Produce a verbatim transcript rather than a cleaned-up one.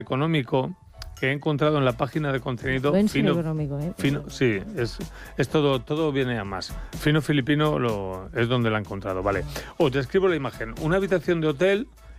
económico que he encontrado en la página de contenido Buen fino, económico, ¿eh? fino, sí, es, es todo, todo viene a más. Fino Filipino lo, es donde la he encontrado, vale. Os describo la imagen. Una habitación de hotel